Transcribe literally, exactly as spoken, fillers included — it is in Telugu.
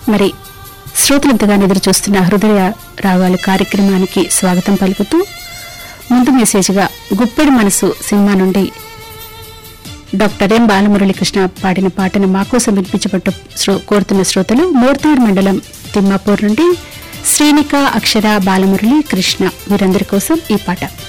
మరి శ్రోతలంతగా ఎదురు చూస్తున్న హృదయ రాగాలు కార్యక్రమానికి స్వాగతం పలుకుతూ ముందు మెసేజ్గా గుప్పెడి మనసు సినిమా నుండి డాక్టర్ ఎం బాలమురళీకృష్ణ పాడిన పాటను మాకోసం వినిపించబట్టు కోరుతున్న శ్రోతలు మోర్తాడ్ మండలం తిమ్మాపూర్ నుండి శ్రీనిక, అక్షర, బాలమురళి, కృష్ణ వీరందరి కోసం ఈ పాట.